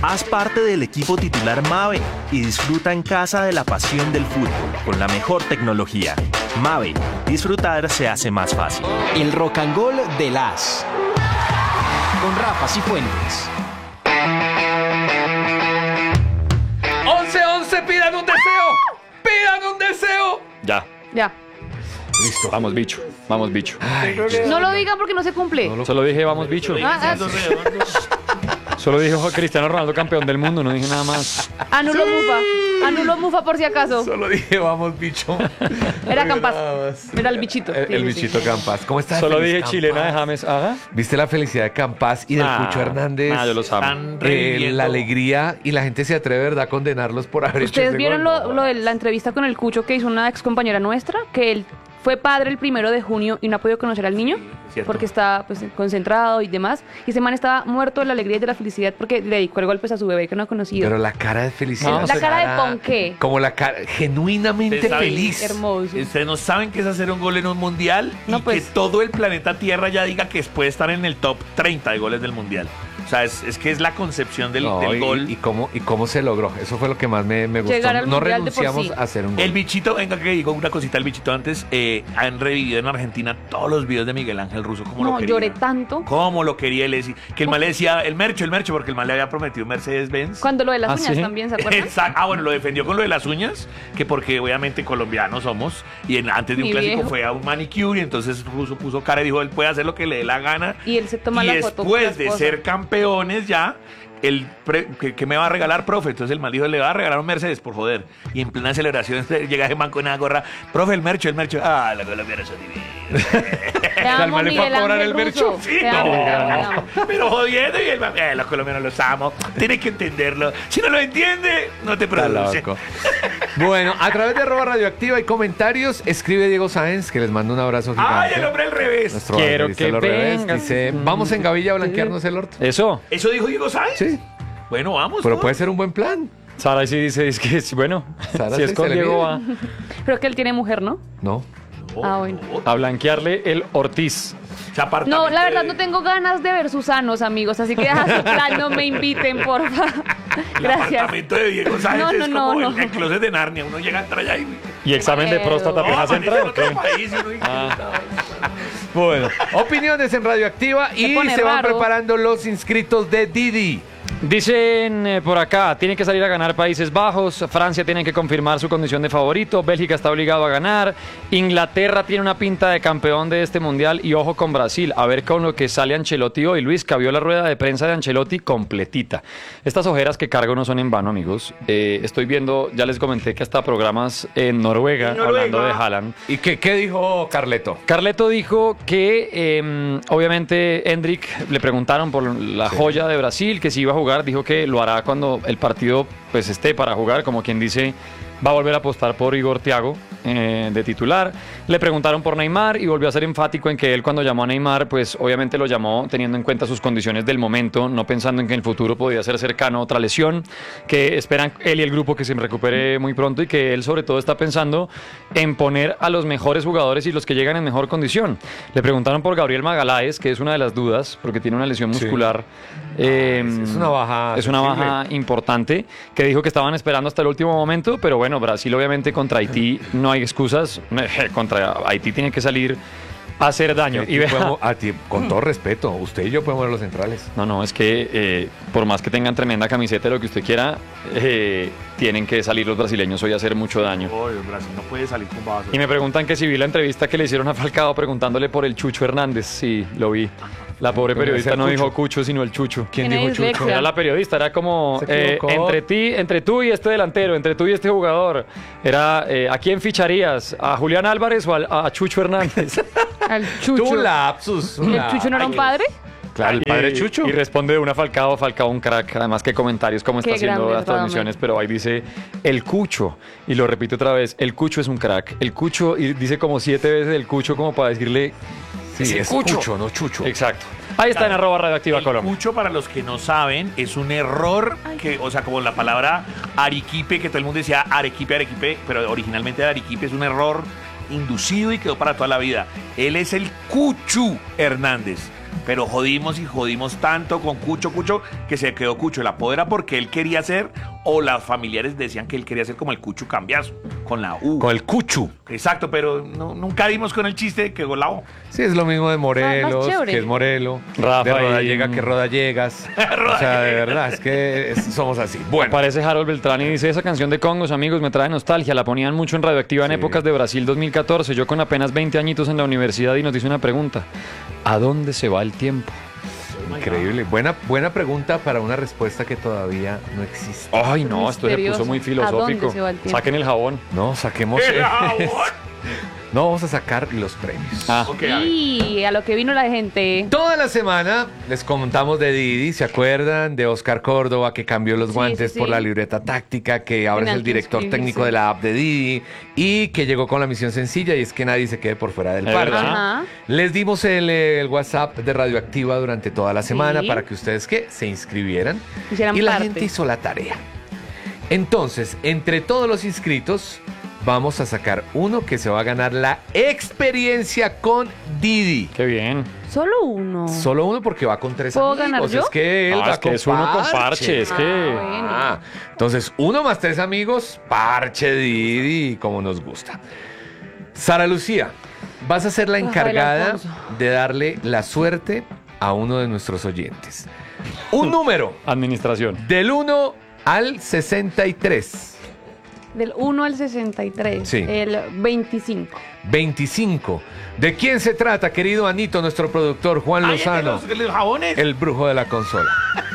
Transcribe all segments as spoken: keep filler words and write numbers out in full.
Haz parte del equipo titular Mave y disfruta en casa de la pasión del fútbol con la mejor tecnología. Mave, disfrutar se hace más fácil. El rock and roll de las con Rafa Cifuentes. once once, pidan un deseo. Pidan un deseo. Ya. Ya. Listo. Vamos, bicho. Vamos, bicho. Ay, no lo digan porque no se cumple. No lo... Solo dije vamos, bicho. Ah, ah. Solo dijo Cristiano Ronaldo campeón del mundo, no dije nada más. Anulo sí. Mufa. Anulo Mufa por si acaso. Solo dije vamos, bicho. Era Campas. Era el bichito. El, sí, el sí, bichito sí. Campas. ¿Cómo estás? Solo dije Campas? chilena de James. Ajá. ¿Viste la felicidad de Campas y del ah, Cucho Hernández? Ah, yo los amo. Eh, la alegría y la gente se atreve, ¿verdad?, a condenarlos por haber hecho ¿Ustedes ese vieron gol? lo, lo de la entrevista con el Cucho que hizo una ex compañera nuestra? Que él fue padre el primero de junio y no ha podido conocer al niño sí, porque está pues concentrado y demás. Y ese man estaba muerto de la alegría y de la felicidad porque le dedicó el golpe a su bebé que no ha conocido. Pero la cara de felicidad. No, la cara de ponqué. Como la cara, genuinamente feliz. Hermoso. Ustedes no saben qué es hacer un gol en un mundial no, y pues. que todo el planeta Tierra ya diga que puede estar en el top treinta de goles del mundial. O sea, es, es que es la concepción del, no, del y, gol. Y cómo, y cómo se logró. Eso fue lo que más me, me gustó. Llegar al no mundial renunciamos de por sí. a hacer un gol. El bichito, venga que digo una cosita al bichito antes. Eh, han revivido en Argentina todos los videos de Miguel Ángel Russo. Como no, lo quería. lloré tanto. Cómo lo quería él. decía- Que el mal le decía el mercho, el mercho, porque el mal le había prometido Mercedes-Benz. Cuando lo de las ¿Ah, uñas sí? también, ¿se acuerdan? Exacto. Ah, bueno, lo defendió con lo de las uñas, que porque obviamente colombianos somos, y en- antes de un Mi clásico viejo. fue a un manicure, y entonces Russo puso cara y dijo, él puede hacer lo que le dé la gana. Y él se toma y la foto con la después de esposa. ser campeones ya, el pre- ¿qué, qué me va a regalar, profe? Entonces el mal dijo, le va a regalar un Mercedes, por joder. Y en plena celebración llega ese man con una gorra, profe, el mercho, el mercho. Ah, la colombiana son divinos. Te amo, mal le fue a Miguel cobrar Ángel el mercho. Russo. Sí, Te no, amo, te amo, te amo. pero jodiendo, y el man, eh, los colombianos los amo. Tienes que entenderlo. Si no lo entiende, no te Está produce. loco. Bueno, a través de arroba radioactiva hay comentarios. Escribe Diego Sáenz, que les mando un abrazo gigante. Ay, el hombre al revés. Nuestro Quiero baterista que al revés. vengas. Dice, vamos en Gavilla a blanquearnos el orto. Eso. ¿Eso dijo Diego Sáenz? Sí, Bueno, vamos. pero ¿no? puede ser un buen plan. Sara sí dice, es que es bueno. Sara si es sí con se le Diego mide. va Creo que él tiene mujer, ¿no? No. Ah, bueno. a blanquearle el Ortiz. Ese apartamento No, la verdad de- no tengo ganas de ver Susanos, amigos, así que deja su plan, no me inviten, porfa. El Gracias. apartamento de Diego Sáenz No, no, es no, como no. el, el closet de Narnia. Uno llega a entrar allá y... Y examen de Pero- próstata No, apenas man, entra. es en ¿o otro qué? país, y uno dice, Ah. Bueno, opiniones en Radioactiva y pone se van raro. preparando los inscritos de Didi. Dicen eh, por acá, tiene que salir a ganar Países Bajos, Francia tiene que confirmar su condición de favorito, Bélgica está obligado a ganar, Inglaterra tiene una pinta de campeón de este mundial y ojo con Brasil, a ver con lo que sale Ancelotti hoy. Luis, que vio la rueda de prensa de Ancelotti completita. Estas ojeras que cargo no son en vano, amigos. Eh, estoy viendo, ya les comenté que hasta programas en Noruega, En Noruega. hablando de Haaland. ¿Y qué, qué dijo Carleto? Carleto dijo que eh, obviamente Hendrik le preguntaron por la Sí. joya de Brasil, que si iba a jugar, dijo que lo hará cuando el partido pues esté para jugar, como quien dice, va a volver a apostar por Igor Thiago eh, de titular. Le preguntaron por Neymar y volvió a ser enfático en que él cuando llamó a Neymar, pues obviamente lo llamó teniendo en cuenta sus condiciones del momento, no pensando en que en el futuro podía ser cercano a otra lesión, que esperan él y el grupo que se recupere muy pronto y que él sobre todo está pensando en poner a los mejores jugadores y los que llegan en mejor condición. Le preguntaron por Gabriel Magaláes, que es una de las dudas, porque tiene una lesión Sí. muscular. eh, es una baja Es una sensible. baja importante, que dijo que estaban esperando hasta el último momento, pero bueno, Brasil obviamente contra Haití no hay excusas. Contra Haití tiene que salir a hacer daño. Aquí Y vea- podemos- a ti, con todo respeto, usted y yo podemos ver los centrales. no, no, es que eh, por más que tengan tremenda camiseta, lo que usted quiera, eh, tienen que salir los brasileños hoy a hacer mucho daño. Oye, Brasil no puede salir con vasos. Y me preguntan que si vi la entrevista que le hicieron a Falcao preguntándole por el Chucho Hernández. Sí, lo vi. La pobre ¿Cómo periodista es el no Cucho? dijo Cucho, sino el Chucho. ¿Quién Tiene dijo Chucho? dislexia. Era la periodista, era como Se eh, equivocó. entre ti, entre tú y este delantero, entre tú y este jugador. Era eh, ¿a quién ficharías? ¿A Julián Álvarez o al- a, Chucho Hernández? Al Chucho. Tu lapsus. ¿El Chucho no era un padre? Claro, el padre Y- Chucho. Y responde de una Falcao, Falcao un crack. Además, qué comentarios, cómo está Qué haciendo grande, las transmisiones. Radamel. Pero ahí dice el Cucho. Y lo repito otra vez: el Cucho es un crack. El Cucho, y dice como siete veces el Cucho, como para decirle. Sí, ese es Cucho. Cucho, no Chucho. Exacto. Ahí está en arroba radioactiva El Colombia. cucho, para los que no saben, es un error que, o sea, como la palabra arequipe, que todo el mundo decía arequipe, arequipe, pero originalmente era arequipe, es un error inducido y quedó para toda la vida. Él es el Cuchu Hernández. pero jodimos y jodimos tanto con Cucho, Cucho, que se quedó Cucho. La poder era porque él quería ser, o las familiares decían que él quería ser como el Cucho Cambiazo, con la U. Con el Cuchu. Exacto, pero no, nunca dimos con el chiste de que golao. Sí, es lo mismo de Morelos, Más chévere. que es Morelo. Rafa de Roda y- llega que Roda llegas. O sea, de verdad, es que es- somos así. Bueno, Aparece Harold Beltrán y dice, esa canción de Congos, amigos, me trae nostalgia. La ponían mucho en Radioactiva en Sí. épocas de Brasil dos mil catorce. Yo con apenas veinte añitos en la universidad y nos dice una pregunta. ¿A dónde se va el tiempo? increíble. Buena, buena pregunta para una respuesta que todavía no existe. Ay, no, esto se puso Misterioso. muy ¿A filosófico. dónde se va el tiempo? Saquen el jabón. No, saquemos. No, vamos a sacar los premios. Ah, Ok, a ver. Y a lo que vino la gente. Toda la semana les contamos de Didi, ¿se acuerdan? De Oscar Córdoba, que cambió los Sí, guantes sí, sí. por la libreta táctica, que ahora Tenía es el que director inscribirse. técnico de la app de Didi y que llegó con la misión sencilla y es que nadie se quede por fuera del Es parche. verdad. Ajá. Les dimos el, eh, el WhatsApp de Radioactiva durante toda la semana Sí. para que ustedes ¿qué? Se inscribieran Hicieran y la parte. gente hizo la tarea. Entonces, entre todos los inscritos, vamos a sacar uno que se va a ganar la experiencia con Didi. qué bien. Solo uno. Solo uno porque va con tres ¿Puedo amigos. ganar yo? Es que él Ah, va es que con es uno con parche, es Ah, que... bueno. Ah, entonces, uno más tres amigos, parche Didi, como nos gusta. Sara Lucía, vas a ser la Rafael encargada Alfonso. de darle la suerte a uno de nuestros oyentes. Un número Administración. del uno al sesenta y tres. Del uno al sesenta y tres. Sí. El veinticinco. veinticinco. ¿De quién se trata, querido Anito, nuestro productor Juan Ay, Lozano? los, los jabones. El brujo de la consola.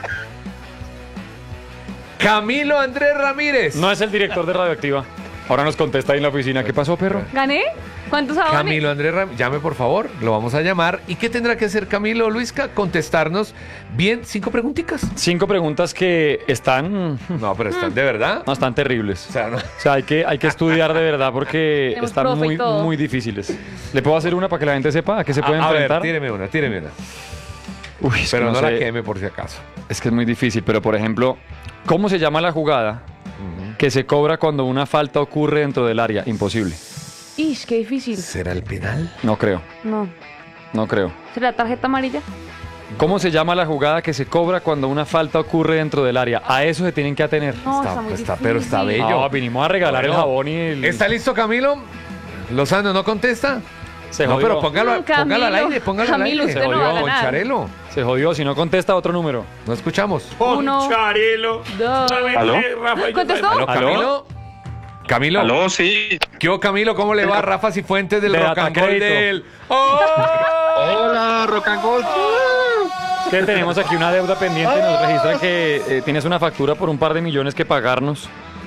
Camilo Andrés Ramírez. No es el director de Radioactiva. Ahora nos contesta ahí en la oficina. ¿Qué pasó, perro? ¿Gané? ¿Cuántos jabones? Camilo Andrés Ramírez, llame por favor, lo vamos a llamar. ¿Y qué tendrá que hacer Camilo Luisca? Contestarnos bien cinco preguntitas. Cinco preguntas que están... No, pero están de verdad. No, están terribles. O sea, no. O sea, hay que, hay que estudiar de verdad porque Tenemos están profe y muy, todo. muy difíciles. ¿Le puedo hacer una para que la gente sepa a qué se puede a, a ver, enfrentar? tíreme una, tíreme una. Uy, es que Pero no, la sé. queme por si acaso. Es que es muy difícil, pero por ejemplo, ¿cómo se llama la jugada que se cobra cuando una falta ocurre dentro del área? Imposible. Ish, qué difícil. ¿Será el penal? No creo, No. no creo. ¿Será tarjeta amarilla? ¿Cómo se llama la jugada que se cobra cuando una falta ocurre dentro del área? A eso se tienen que atener. No, Está- está, muy está- difícil. pero está bello. No, vinimos a regalar Bueno, el jabón y el... ¿Está listo Camilo? Lozano, ¿no contesta? Se no, jodió. pero póngalo, Mm, póngalo al Camilo, aire, póngalo Camilo, al aire. usted no va a ganar. Poncharelo. Se jodió, si no contesta otro número. No escuchamos. Uno, Poncharelo. dos. ¿Aló? ¿Contestó? ¿Aló, ¿Aló? Camilo? Camilo. Aló, sí. ¿Qué hubo, Camilo? ¿Cómo le va? Rafa Cifuentes del De Rock and Roll Datacrédito. del... ¡Oh! Hola, Rock and Gold. Es que tenemos aquí una deuda pendiente, nos registra que eh, tienes una factura por un par de millones que pagarnos.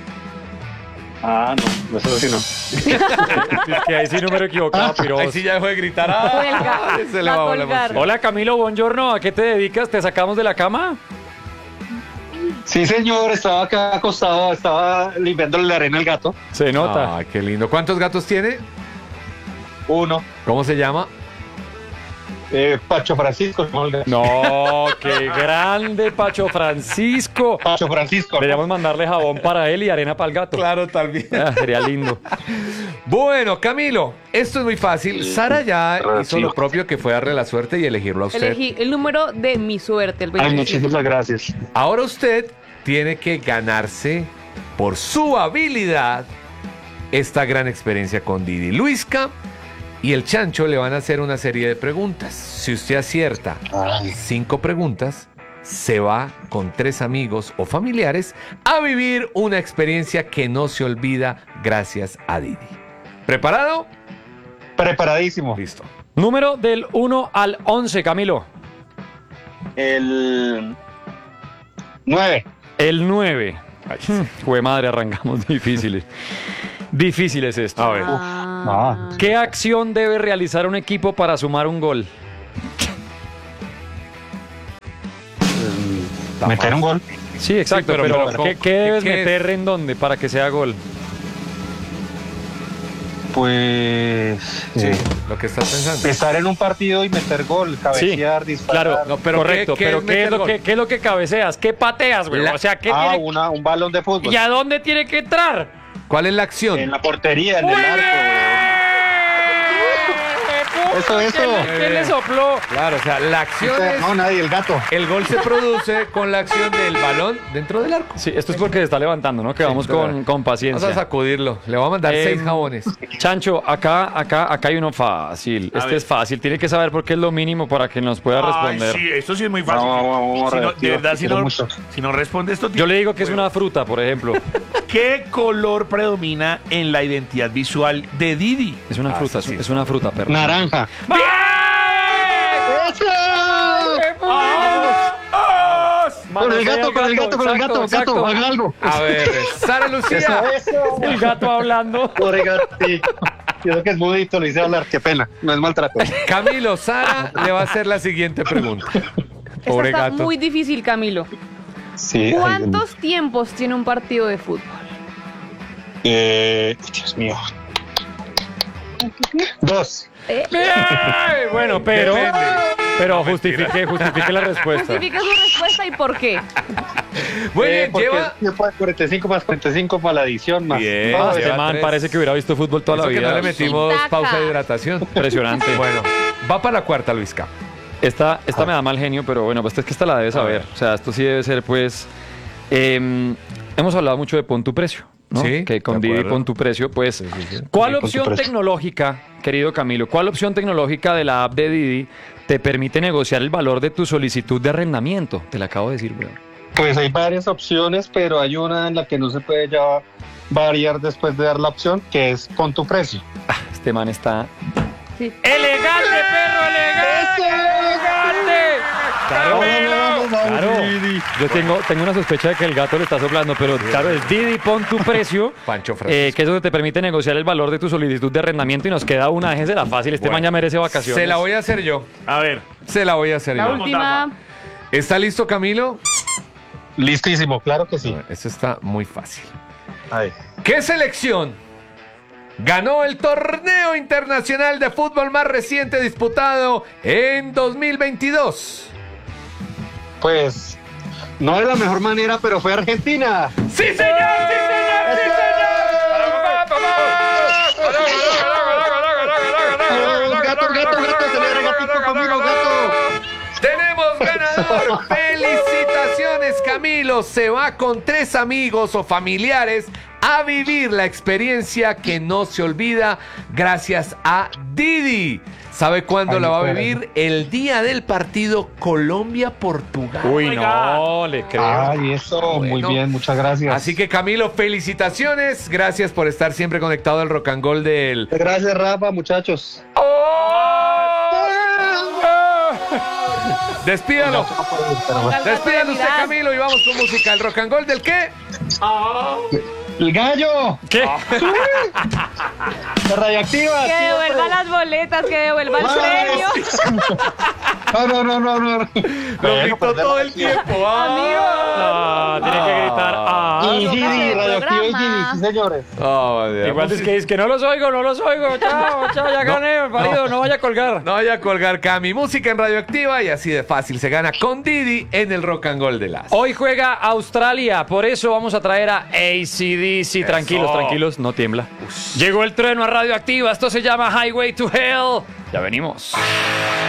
Ah, no, eso sí no. Es que ahí sí número equivocado, pero... Ahí sí ya dejó de gritar. ¡Ah! Cuelga. Se le Va a va la colgar. emoción. Hola Camilo, buongiorno, ¿a qué te dedicas? ¿Te sacamos de la cama? Sí, señor, estaba acá acostado, estaba limpiándole la arena al gato. Se nota. Ay, qué lindo. ¿Cuántos gatos tiene? Uno, ¿Cómo se llama? eh, Pacho Francisco. ¿no? No, qué grande Pacho Francisco. Pacho Francisco. ¿no? Deberíamos mandarle jabón para él y arena para el gato. Claro, tal vez. Ah, sería lindo. Bueno, Camilo, esto es muy fácil. Sara ya Ah, hizo sí. lo propio, que fue darle la suerte y elegirlo a usted. Elegí el número de mi suerte, el Ay, veinticinco. muchísimas gracias. Ahora usted tiene que ganarse por su habilidad esta gran experiencia con Didi. Luisca y el Chancho le van a hacer una serie de preguntas. Si usted acierta Ay. cinco preguntas, se va con tres amigos o familiares a vivir una experiencia que no se olvida gracias a Didi. ¿Preparado? Preparadísimo. Listo. Número del uno al once, Camilo. El nueve. El nueve. Jue madre, arrancamos difíciles. Difícil es esto. A ver. Ah. ¿Qué acción debe realizar un equipo para sumar un gol? Meter un gol. Sí, exacto, pero- pero, pero- ¿qué, ¿qué- qué debes qué es? meter en dónde para que sea gol? Pues. Sí, eh, lo que estás pensando. estar en un partido y meter gol, cabecear, disparar. Claro, No, pero correcto, ¿qué- qué pero es ¿qué es, meter lo gol? que, ¿qué es lo que cabeceas? ¿Qué pateas, güey? La- O sea, ¿qué Ah, tiene... una, un balón de fútbol. ¿Y a dónde tiene que entrar? ¿Cuál es la acción? En la portería, en el ¡Muy arco. bien! Eso, eso. ¿Quién le sopló? Claro, o sea, la acción es... No, nadie, el gato. El gol se produce con la acción del balón dentro del arco. Sí, esto es porque se está levantando, ¿no? Que vamos Sí, con, claro. con Vamos a paciencia. sacudirlo. Le voy a mandar Eh, seis jabones. Chancho, acá, acá, acá hay uno fácil. A Este ver. es fácil. Tiene que saber por qué es lo mínimo para que nos pueda Ay, responder. sí, esto sí es muy fácil. Vamos, vamos, vamos, Si no- de reactivo, verdad, si quiero no, mucho. si no responde esto... Yo le digo que es una fruta, por ejemplo. ¿Qué color predomina en la identidad visual de Didi? Es una Ah, fruta, sí, sí. es una fruta, perro. Naranja. ¡Eso! Con el gato, con el gato, con el gato, gato, haga algo. A ver, Sara Lucía. Eso, eso. El gato hablando. Pobre gatito. Yo creo que es mudito, le hice hablar, qué pena. No es maltrato. Camilo, Sara le va a hacer la siguiente pregunta. Esta Pobre está gato. muy difícil, Camilo. Sí. ay, ¿Cuántos tiempos tiene un partido de fútbol? Eh, Dios mío. Dos. ¿Eh? Ay, bueno, pero, Depende. pero justifique, justifique la respuesta. Justifique su respuesta y por qué. Muy Eh, bien, porque lleva. es tiempo de cuarenta y cinco más cuarenta y cinco para la edición más. Bien. todo Ah, eso. este lleva man tres. parece que hubiera visto fútbol toda Eso la que vida. no le metimos Taca. pausa de hidratación. Impresionante. Bueno, va para la cuarta, Luisca. Esta, esta me da mal genio, pero bueno, pues es que esta la debe saber. O sea, esto sí debe ser, pues. eh, hemos hablado mucho de pon tu precio, ¿no? Sí, Que con de Didi acuerdo. pon tu precio, pues. Sí, sí, sí. ¿Cuál Sí, pon tu opción precio. tecnológica, querido Camilo, cuál opción tecnológica de la app de Didi te permite negociar el valor de tu solicitud de arrendamiento? Te la acabo de decir, weón. Pues hay varias opciones, pero hay una en la que no se puede ya variar después de dar la opción, que es pon tu precio. Este man está. Sí. ¡Elegante, perro! ¡Elegante! ¡Elegante! Claro, claro. Yo tengo, tengo una sospecha de que el gato le está soplando, pero claro, es Didi pon tu precio. Pancho Eh, Francisco. que eso te permite negociar el valor de tu solicitud de arrendamiento y nos queda una, déjensela fácil, este Bueno, man ya merece vacaciones. Se la voy a hacer yo. A ver, Se la voy a hacer La yo. última. ¿Está listo, Camilo? Listísimo, claro que sí. Eso está muy fácil. Ay. ¿Qué selección ganó el torneo internacional de fútbol más reciente disputado en dos mil veintidós? Pues no de la mejor manera, pero fue Argentina. ¡Sí, señor! ¡Sí, señor! ¡Sí, señor! Gato, gato, gato, celebra, gatito, Camilo, gato. ¡Tenemos ganador! ¡Felicitaciones, Camilo! Se va con tres amigos o familiares a vivir la experiencia que no se olvida gracias a Didi. ¿Sabe cuándo Ay, la va a no puedo. vivir? El día del partido Colombia-Portugal. Uy, no, le creo. Ay, eso, muy Bueno. bien, muchas gracias. Así que, Camilo, felicitaciones. Gracias por estar siempre conectado al Rock and Roll del... Gracias, Rafa, muchachos. Despídalo. Despídalo usted, Camilo, y vamos con música. ¿El Rock and Roll del qué? El gallo. ¿Qué? La radioactiva. Que siempre. devuelva las boletas, que devuelva el premio. No, no, no, no, no. Lo gritó todo el tiempo. Ah, tiene que gritar. Ah. Y Gini, del radioactivo y programa. Gini, sí, señores. Oh, Dios. Igual es que es que no los oigo, no los oigo. Chao, chao, ya gané, marido, no vaya a colgar. No vaya a colgar, Cami. Música en Radioactiva y así de fácil se gana con Didi en el Rock and Roll de las. Hoy juega Australia, por eso vamos a traer a A C D C. Tranquilos, Eso. tranquilos, no tiembla. Llegó el trueno a Radioactiva, esto se llama Highway to Hell. Ya venimos.